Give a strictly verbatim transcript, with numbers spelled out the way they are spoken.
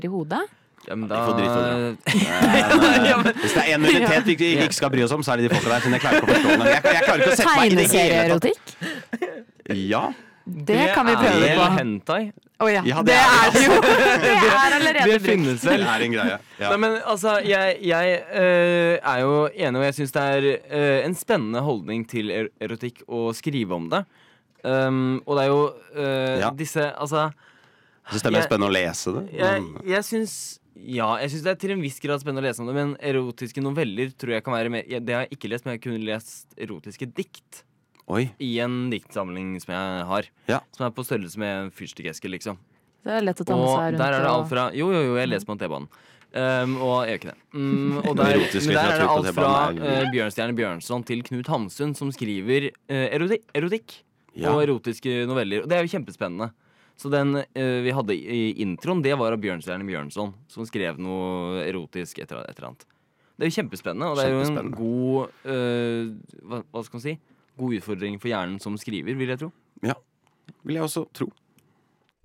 i hodet. Ja, men da... Vi får drite av det. Hvis det er en minoritet vi ikke ikke skal bry oss om, så er det de folka der. Så jeg klarer ikke å forstå det. Jeg, jeg klarer ikke å sette meg i det hele tatt. Tegneserieerotikk? Ja. Det kan vi prøve Det på. er hentai. Oh, ja. Ja, det, det er er det jo. Det er allerede Det brukt. finnes vel. Det er en greie. Ja. Nei, men altså, jeg, jeg eh, er jo enig, og jeg synes det er eh, en spennende holdning til er erotikk å skrive om det. Um, og det er jo eh, Ja. disse, altså Jeg synes det er mer jeg- spennende å lese det. Jeg, men- jeg synes Ja, jeg synes det er til en viss grad spennende å lese om det, men erotiske noveller tror jeg kan være mer jeg, Det har jeg ikke lest, men jeg har kun lest erotiske dikt Oi. i en diktsamling som jeg har. Ja. Som er på størrelse med en fyrstikkeske, liksom. Det er lett å ta med Og seg rundt. der er det alt og- fra Jo, jo, jo, jeg leser på en T-banen. Um, og jeg gjør ikke det. Mm, og der, Erotisk men der er det litteratur på alt fra T-banen er- uh, Bjørnstjerne Bjørnson til Knut Hamsun, som skriver uh, erotikk, erotikk Ja. og erotiske noveller. Og det er jo kjempespennende. Så den uh, vi hadde i introen, det var av Bjørnstjerne Bjørnson, som skrev noe erotisk et eller et eller annet. Det er jo kjempespennende, og det er jo en Kjempespennende. god uh, hva, hva skal man si? God utfordring for hjernen som skriver, vil jeg tro. Ja, vil jeg også tro.